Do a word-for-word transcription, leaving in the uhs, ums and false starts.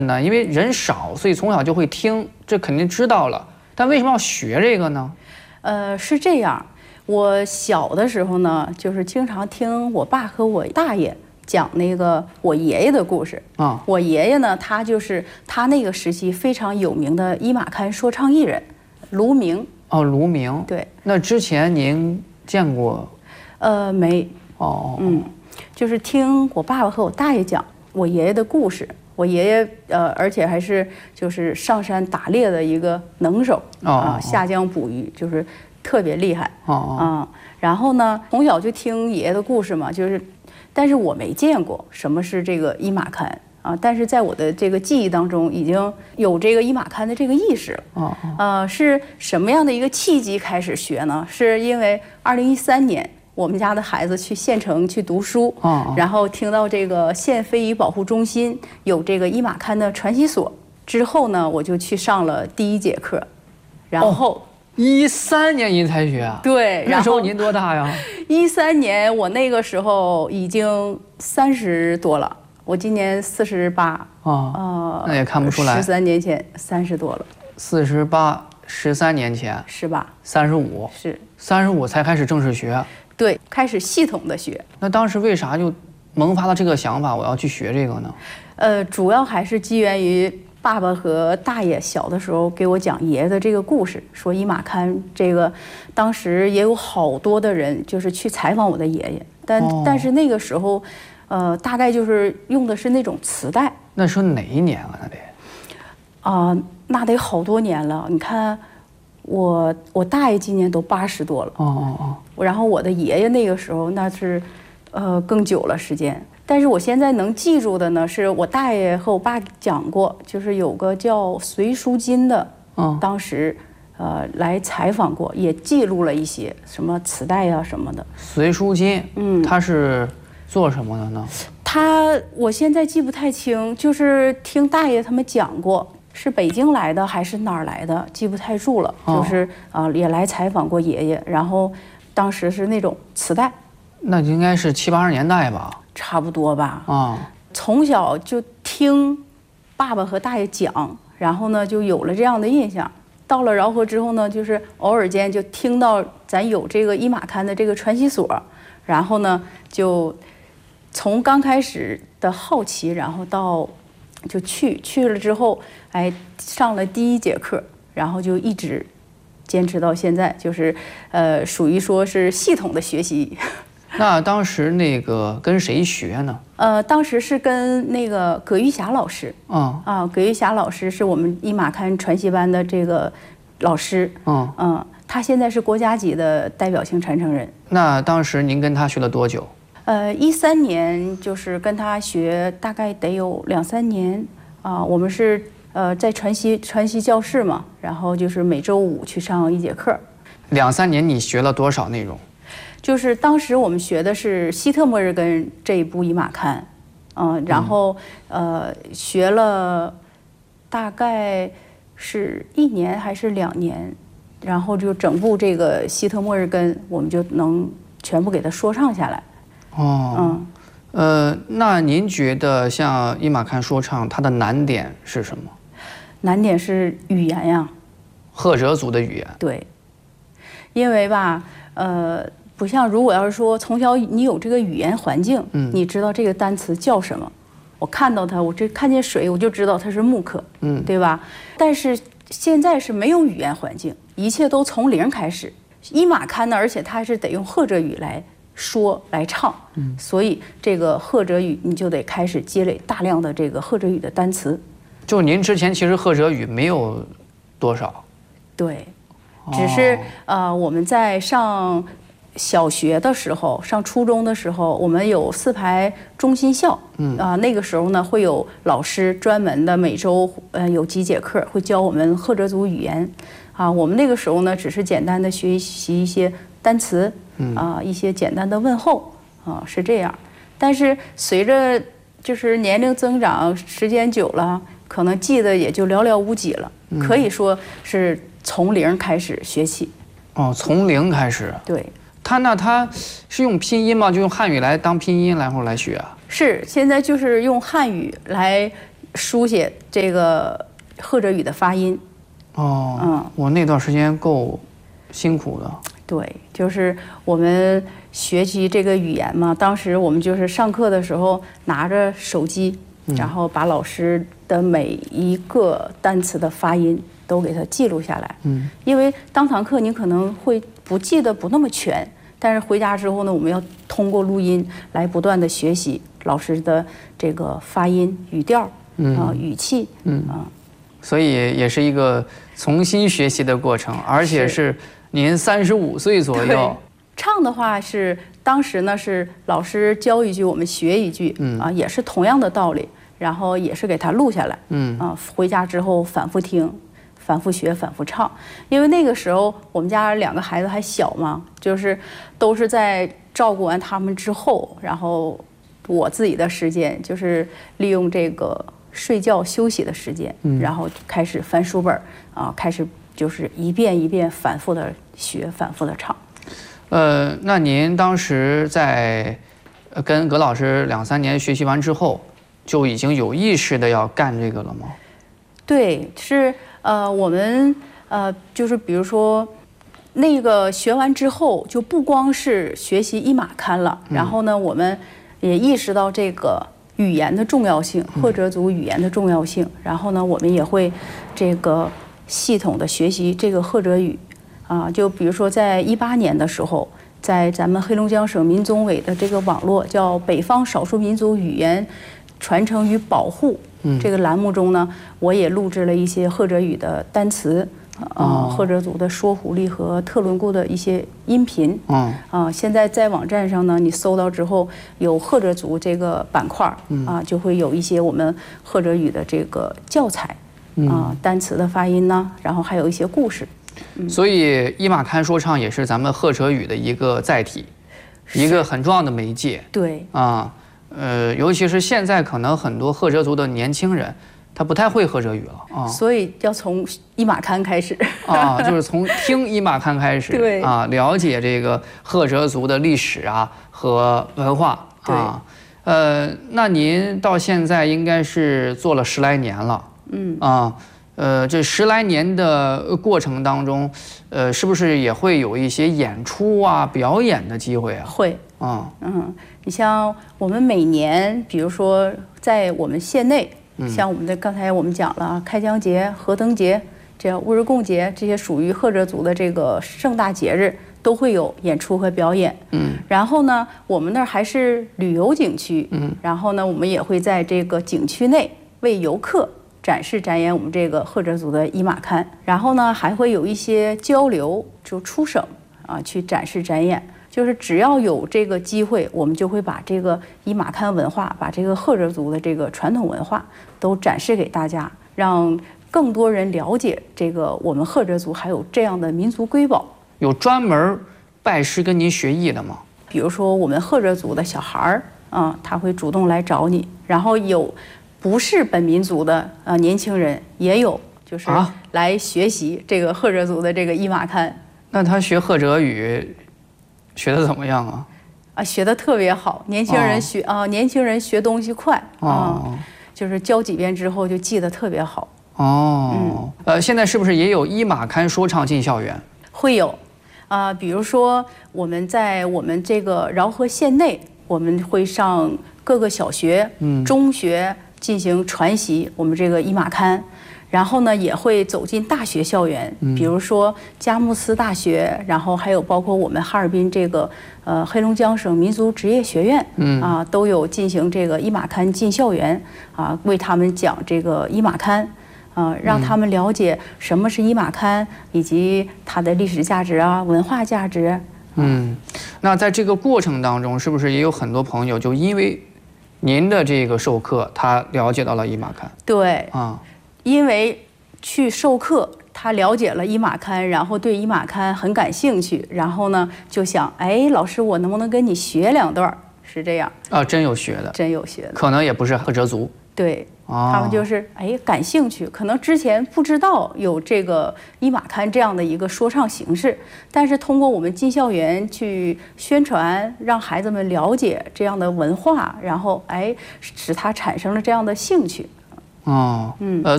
呢？因为人少，所以从小就会听，这肯定知道了。但为什么要学这个呢？ 呃，是这样，我小的时候呢，就是经常听我爸和我大爷讲那个我爷爷的故事啊。我爷爷呢，他就是他那个时期非常有名的伊玛堪说唱艺人，卢明。 哦，卢明。 对。那之前您见过？ 呃，没。 哦。 嗯，就是听我爸爸和我大爷讲我爷爷的故事。我爷爷呃，而且还是就是上山打猎的一个能手啊，下江捕鱼就是特别厉害啊。然后呢，从小就听爷爷的故事嘛，就是，但是我没见过什么是这个伊玛堪啊，但是在我的这个记忆当中已经有这个伊玛堪的这个意识了。呃，是什么样的一个契机开始学呢？是因为二零一三年。我们家的孩子去县城去读书，然后听到这个县非遗保护中心有这个伊玛堪的传习所，之后呢，我就去上了第一节课，然后一三年您才学啊？ 对， 那时候您多大呀？ 一三年我那个时候已经三十多了，我今年四十八啊，呃，那也看不出来， 十三年前三十多了， 四十八，十三年前是吧？ 三十五是三十五才开始正式学。 对，开始系统的学。 那当时为啥就萌发了这个想法，我要去学这个呢？ 呃，主要还是基源于爸爸和大爷小的时候给我讲爷爷的这个故事，说伊玛堪这个，当时也有好多的人就是去采访我的爷爷，但、哦、但是那个时候，呃，大概就是用的是那种磁带。 那是哪一年啊？那得啊、呃，那得好多年了。你看。我我大爷今年都八十多了， 哦哦哦， 然后我的爷爷那个时候那是，呃更久了时间。但是我现在能记住的呢，是我大爷和我爸讲过，就是有个叫隋书金的，嗯，当时呃来采访过，也记录了一些什么磁带啊什么的。 隋书金，嗯，他是做什么的呢？ 他我现在记不太清，就是听大爷他们讲过。是北京来的还是哪儿来的？记不太住了。哦、就是啊、呃，也来采访过爷爷，然后当时是那种磁带， 那应该是七八十年代吧， 差不多吧。啊、 哦， 从小就听爸爸和大爷讲，然后呢就有了这样的印象。到了饶河之后呢，就是偶尔间就听到咱有这个伊玛堪的这个传习所，然后呢就从刚开始的好奇，然后到。就去去了之后，哎，上了第一节课，然后就一直坚持到现在，就是呃，属于说是系统的学习。 那当时那个跟谁学呢？ 呃，当时是跟那个葛玉霞老师。 嗯啊，葛玉霞老师是我们伊玛堪传习班的这个老师。嗯嗯，他现在是国家级的代表性传承人。 那当时您跟他学了多久？ 呃，一三年就是跟他学，大概得有两三年啊。我们是呃在传习传习教室嘛，然后就是每周五去上一节课。 两三年你学了多少内容？ 就是当时我们学的是希特末日根这一部伊玛堪，嗯、呃，然后呃学了大概是一年还是两年，然后就整部这个希特末日根我们就能全部给它说唱下来。 哦，嗯，呃，那您觉得像伊玛堪说唱，它的难点是什么？ 难点是语言呀， 赫哲族的语言。 对，因为吧，呃，不像如果要是说从小你有这个语言环境，嗯，你知道这个单词叫什么，我看到它，我这看见水我就知道它是木刻，嗯，对吧？但是现在是没有语言环境，一切都从零开始。伊玛堪呢，而且它是得用赫哲语来。说来唱，嗯，所以这个赫哲语你就得开始积累大量的这个赫哲语的单词。 就您之前其实赫哲语没有多少， 对，只是、哦、呃我们在上小学的时候，上初中的时候，我们有四排中心校，嗯啊、呃、那个时候呢会有老师专门的每周呃有几节课会教我们赫哲族语言，啊我们那个时候呢只是简单的学习一些单词。啊、呃，一些简单的问候啊、呃，是这样。但是随着就是年龄增长，时间久了，可能记得也就寥寥无几了。嗯、可以说是从零开始学起。 哦，从零开始。 对。 他那他是用拼音吗？就用汉语来当拼音，然后来学啊？ 是，现在就是用汉语来书写这个赫哲语的发音。 哦，嗯，我那段时间够辛苦的。 对，就是我们学习这个语言嘛，当时我们就是上课的时候拿着手机，嗯、然后把老师的每一个单词的发音都给它记录下来。嗯，因为当堂课你可能会不记得不那么全，但是回家之后呢，我们要通过录音来不断的学习老师的这个发音、语调、嗯、啊、语气，嗯啊， 所以也是一个重新学习的过程，而且是您三十五岁左右。 唱的话是当时呢是老师教一句我们学一句，嗯啊，也是同样的道理，然后也是给它录下来，嗯啊，回家之后反复听。反复学，反复唱，因为那个时候我们家两个孩子还小嘛，就是都是在照顾完他们之后，然后我自己的时间就是利用这个睡觉休息的时间，嗯、然后开始翻书本啊，开始就是一遍一遍反复的学，反复的唱。 呃，那您当时在跟葛老师两三年学习完之后，就已经有意识的要干这个了吗？ 对，是。呃，我们呃，就是比如说，那个学完之后，就不光是学习一马堪了，嗯、然后呢，我们也意识到这个语言的重要性，赫哲族语言的重要性。嗯、然后呢，我们也会这个系统的学习这个赫哲语，啊，就比如说在一八年的时候，在咱们黑龙江省民总委的这个网络叫“北方少数民族语言传承与保护”。这个栏目中呢，我也录制了一些赫哲语的单词，啊、呃，赫哲族的说狐狸和特伦固的一些音频。嗯，啊、呃，现在在网站上呢，你搜到之后有赫哲族这个板块，啊、呃，就会有一些我们赫哲语的这个教材，啊、呃，单词的发音呢，然后还有一些故事。 嗯、所以伊玛堪说唱也是咱们赫哲语的一个载体，一个很重要的媒介。 对， 啊。呃，尤其是现在，可能很多赫哲族的年轻人，他不太会赫哲语了啊， 所以要从伊玛堪开始啊，就是从听伊玛堪开始， 对啊，了解这个赫哲族的历史啊和文化啊。呃，那您到现在应该是做了十来年了，嗯啊，呃，这十来年的过程当中，呃，是不是也会有一些演出啊、表演的机会啊？ 会。 啊， 嗯，你像我们每年，比如说在我们县内，嗯、像我们的刚才我们讲了开疆节、河灯节、这样乌日贡节这些属于赫哲族的这个盛大节日，都会有演出和表演。嗯，然后呢，我们那儿还是旅游景区，嗯，然后呢，我们也会在这个景区内为游客展示展演我们这个赫哲族的伊玛堪，然后呢，还会有一些交流，就出省啊去展示展演。就是只要有这个机会，我们就会把这个伊玛堪文化，把这个赫哲族的这个传统文化都展示给大家，让更多人了解这个我们赫哲族还有这样的民族瑰宝。 有专门拜师跟您学艺的吗？ 比如说我们赫哲族的小孩儿啊，他会主动来找你，然后有不是本民族的呃年轻人也有，就是来学习这个赫哲族的这个伊玛堪。啊、 那他学赫哲语学的怎么样啊？ 啊，学的特别好，年轻人学啊、哦呃，年轻人学东西快啊、哦呃，就是教几遍之后就记得特别好。 哦，嗯，呃，现在是不是也有伊玛堪说唱进校园？ 会有，啊、呃，比如说我们在我们这个饶河县内，我们会上各个小学、嗯、中学进行传习我们这个伊玛堪。然后呢，也会走进大学校园，比如说佳木斯大学，然后还有包括我们哈尔滨这个呃黑龙江省民族职业学院，嗯啊，都有进行这个伊玛堪进校园啊，为他们讲这个伊玛堪，啊，让他们了解什么是伊玛堪以及它的历史价值啊、文化价值。 嗯，那在这个过程当中，是不是也有很多朋友就因为您的这个授课，他了解到了伊玛堪？ 对啊。 因为去授课，他了解了伊玛堪，然后对伊玛堪很感兴趣，然后呢就想，哎，老师，我能不能跟你学两段？是这样啊，真有学的， 真有学的， 可能也不是赫哲族， 对，哦、他们就是哎感兴趣，可能之前不知道有这个伊玛堪这样的一个说唱形式，但是通过我们进校园去宣传，让孩子们了解这样的文化，然后哎使他产生了这样的兴趣。 哦，嗯，呃，